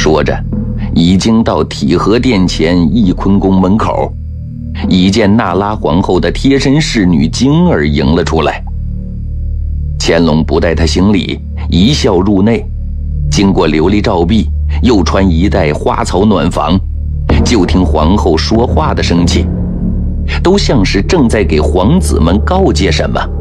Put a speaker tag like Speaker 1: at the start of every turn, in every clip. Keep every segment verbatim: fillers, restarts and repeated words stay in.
Speaker 1: 说着，已经到体和殿前翊坤宫门口，已见那拉皇后的贴身侍女晶儿迎了出来。乾隆不待她行礼，一笑入内，经过琉璃照壁，又穿一带花草暖房，就听皇后说话的声气，都像是正在给皇子们告诫什么。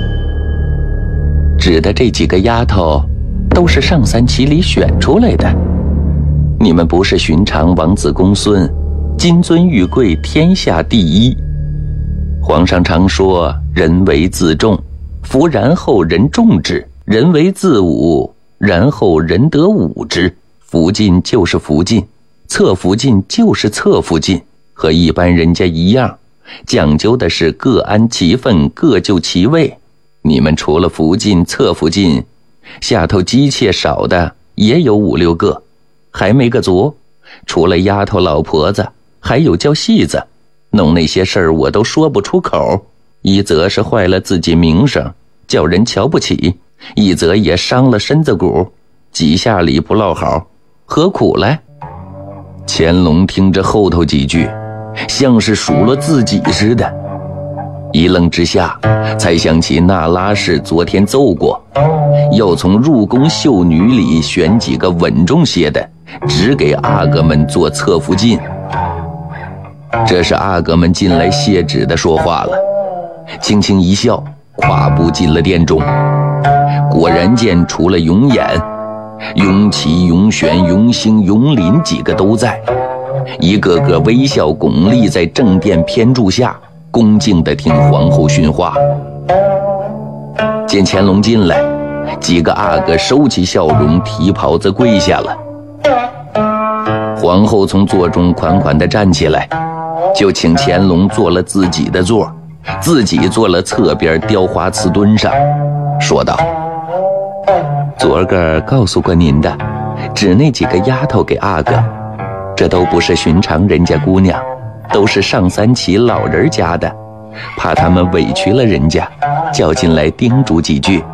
Speaker 1: 指的这几个丫头都是上三旗里选出来的，你们不是寻常王子公孙，金尊玉贵，天下第一。皇上常说人为自重，夫然后人重之；人为自侮，然后人得侮之。福晋就是福晋，侧福晋就是侧福晋，和一般人家一样，讲究的是各安其分，各就其位。你们除了福晋、侧福晋，下头姬妾少的也有五六个，还没个足。除了丫头老婆子，还有叫戏子，弄那些事儿我都说不出口。一则是坏了自己名声，叫人瞧不起；一则也伤了身子骨，几下里不落好，何苦来？乾隆听着后头几句，像是数落自己似的，一愣之下，才想起那拉氏昨天奏过，要从入宫秀女里选几个稳重些的，只给阿哥们做侧福晋。这是阿哥们进来谢旨的说话了，轻轻一笑，跨步进了殿中。果然见除了永琰、永琪、永璇、永兴、永林几个都在，一个个微笑拱立在正殿偏柱下，恭敬地听皇后训话。见乾隆进来，几个阿哥收起笑容，提袍子跪下了。皇后从座中款款地站起来，就请乾隆坐了自己的座，自己坐了侧边雕花瓷墩上，说道：昨儿个告诉过您的，指那几个丫头给阿哥，这都不是寻常人家姑娘，都是上三旗老人家的，怕他们委屈了人家，叫进来叮嘱几句，